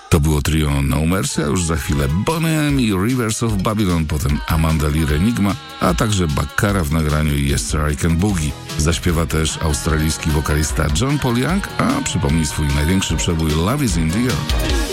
To było trio No Mercy, a już za chwilę Boney M i Rivers of Babylon, potem Amanda Lear Enigma, a także Baccara w nagraniu Yes Sir I Can Boogie. Zaśpiewa też australijski wokalista John Paul Young, a przypomnij swój największy przebój Love is in the Air.